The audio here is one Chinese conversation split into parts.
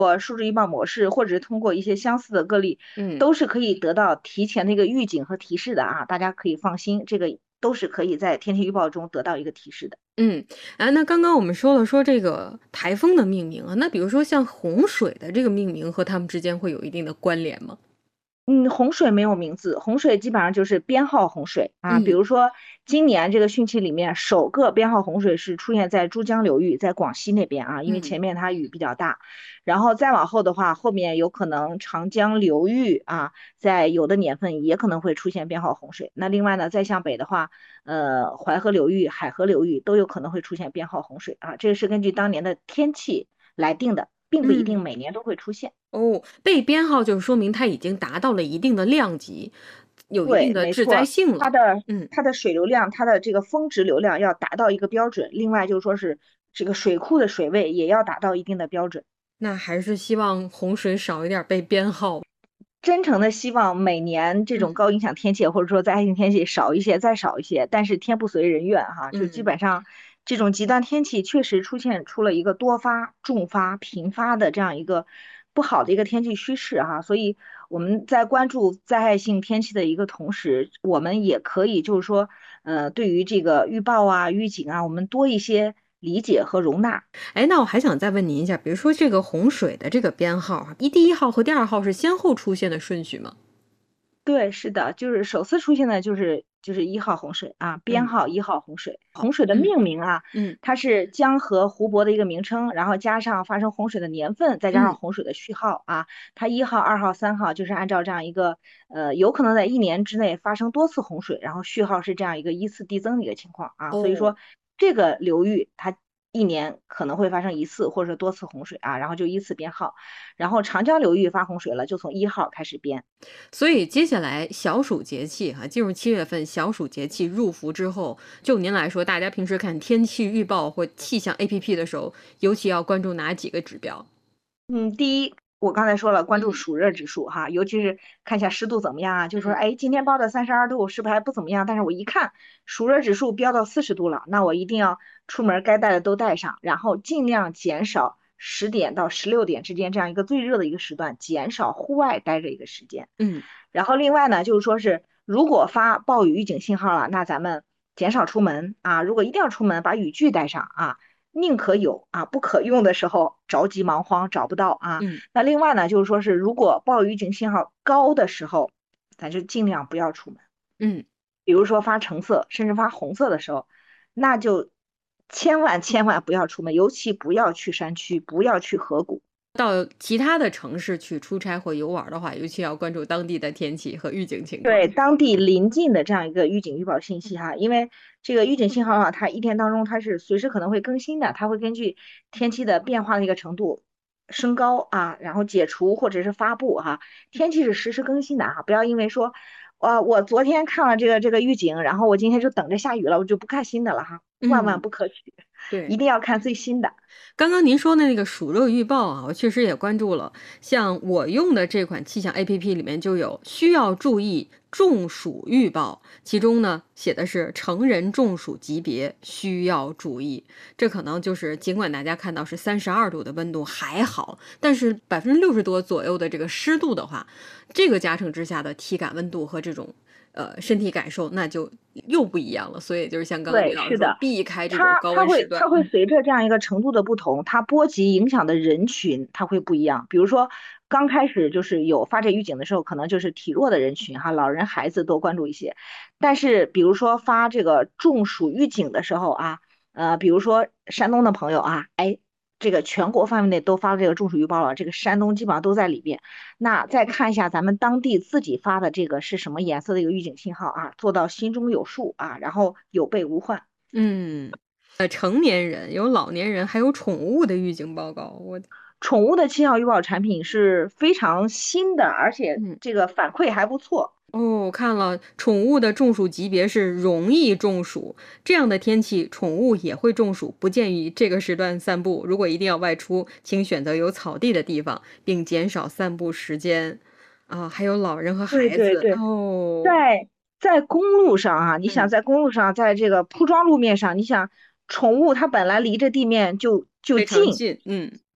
数字预报模式，或者是通过一些相似的个例， 嗯。 都是可以得到提前的一个预警和提示的啊，大家可以放心，这个都是可以在天气预报中得到一个提示的。 嗯，那刚刚我们说了这个台风的命名啊，那比如说像洪水的这个命名和它们之间会有一定的关联吗？ 洪水没有名字，洪水基本上就是编号洪水啊。比嗯如说今年这个汛期里面，首个编号洪水是出现在珠江流域，在广西那边啊，因为嗯。 前面它雨比较大。然后再往后的话，后面有可能长江流域啊，在有的年份也可能会出现编号洪水。那另外呢，再向北的话，淮河流域、海河流域都有可能会出现编号洪水啊。这个是根据当年的天气来定的，并不一定嗯。 每年都会出现。 哦，被编号就是说明它已经达到了一定的量级，有一定对， 的致灾没错， 性了。 它的嗯。 它的水流量，它的这个峰值流量要达到一个标准，另外就是说是这个水库的水位也要达到一定的标准。 那还是希望洪水少一点儿被编号。 真诚的希望每年这种嗯。 高影响天气或者说灾害性天气少一些，再少一些，但是天不随人愿哈，就基嗯。 本上这种极端天气确实出现出了一个多发、重发、频发的这样一个不好的一个天气趋势哈，所以我们在关注灾害性天气的一个同时，我们也可以就是说，对于这个预报啊、预警啊，我们多一些理解和容纳。 哎，那我还想再问您一下，比如说这个洪水的这个编号啊，第一号和第二号是先后出现的顺序吗？ 对，是的，就是首次出现的就是一号洪水啊，编嗯。 号一号洪水。洪水的嗯。 命名啊， 嗯。 它是江河湖泊的一个名称，然后加上发生洪水的年份，再加上嗯。 洪水的序号啊，它一号、二号、三号就是按照这样一个有可能在一年之内发生多次洪水，然后序号是这样一个依次递增的一个情况啊，所以哦。 说这个流域它一年可能会发生一次或者多次洪水啊，然后就依次编号，然后长江流域发洪水了，就从一号开始编。 所以接下来小暑节气哈，进入7月份，小暑节气入伏之后，就您来说，大家平时看天气预报或气象 APP 的时候，尤其要关注哪几个指标？ 第一，我刚才说了，关注嗯。 暑热指数哈，尤其是看一下湿度怎么样啊。就说， 嗯。 哎，今天报的32度，是不是还不怎么样？但是我一看暑热指数飙到40度了，那我一定要出门该带的都带上，然后尽量减少10点到16点之间这样一个最热的一个时段，减少户外待着一个时间。 嗯。 然后另外呢，就是说是如果发暴雨预警信号了，那咱们减少出门啊。如果一定要出门，把雨具带上啊。宁可有啊，不可用的时候着急忙慌找不到啊。 嗯。 那另外呢，就是说是如果暴雨预警信号高的时候，咱就尽量不要出门。 嗯。 比如说发橙色甚至发红色的时候，那就千万千万不要出门，尤其不要去山区，不要去河谷。 到其他的城市去出差或游玩儿的话，尤其要关注当地的天气和预警情况。 对当地临近的这样一个预警预报信息哈，因为这个预警信号的话，它一天当中它是随时可能会更新的，它会根据天气的变化的一个程度升高啊，然后解除或者是发布哈，天气是实时更新的哈，不要因为说，我昨天看了这个预警，然后我今天就等着下雨了，我就不看新的了哈，万万嗯。 不可取，一对。 定要看最新的。 刚刚您说的那个暑热预报啊，我确实也关注了。像我用的这款气象 APP 里面就有需要注意中暑预报，其中呢写的是成人中暑级别需要注意。这可能就是尽管大家看到是32度的温度还好，但是60%多左右的这个湿度的话，这个加成之下的体感温度和这种身体感受那就又不一样了。所以就是像刚刚李对， 老师说， 是的， 避开这种它高温时段。 它会它会随着这样一个程度的不同，它波及影响的人群它会不一样。比如说刚开始就是有发这预警的时候，可能就是体弱的人群哈，老人孩子多关注一些。但是比如说发这个中暑预警的时候啊，比如说山东的朋友啊，哎，这个全国范围内都发了这个中暑预报了，这个山东基本上都在里边。那再看一下咱们当地自己发的这个是什么颜色的一个预警信号啊，做到心中有数啊，然后有备无患。 嗯。成年人、有老年人，还有宠物的预警报告， 宠物的气象预报产品是非常新的，而且嗯。 这个反馈还不错。 哦，我看了，宠物的中暑级别是容易中暑，这样的天气宠物也会中暑，不建议这个时段散步。如果一定要外出，请选择有草地的地方，并减少散步时间。啊，还有老人和孩子， 对对对， 哦。 在公路上啊，你想嗯。 在公路上，在这个铺装路面上，你想宠物它本来离着地面就非常近， 近。嗯。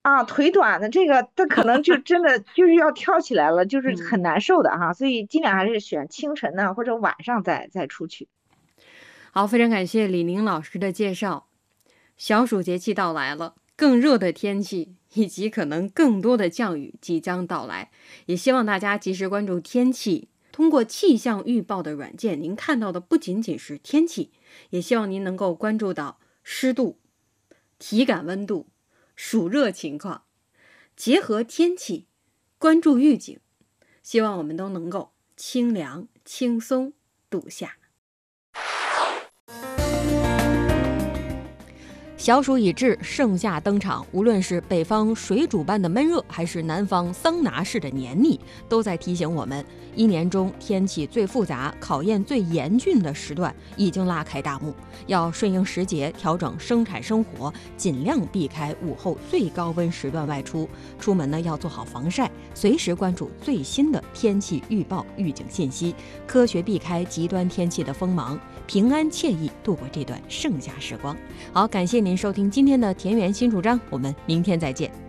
啊，腿短的这个，它可能就真的就是要跳起来了，就是很难受的哈，所以尽量还是选清晨呢或者晚上再出去。 好，非常感谢李宁老师的介绍。小暑节气到来了，更热的天气以及可能更多的降雨即将到来，也希望大家及时关注天气。通过气象预报的软件，您看到的不仅仅是天气，也希望您能够关注到湿度、体感温度、暑热情况，结合天气关注预警，希望我们都能够清凉轻松度夏。小暑已至，盛夏登场。无论是北方水煮般的闷热，还是南方桑拿式的黏腻，都在提醒我们，一年中天气最复杂、考验最严峻的时段已经拉开大幕。要顺应时节，调整生产生活，尽量避开午后最高温时段外出。出门呢，要做好防晒，随时关注最新的天气预报预警信息，科学避开极端天气的锋芒，平安惬意度过这段盛夏时光。好，感谢您收听今天的田园新主张，我们明天再见。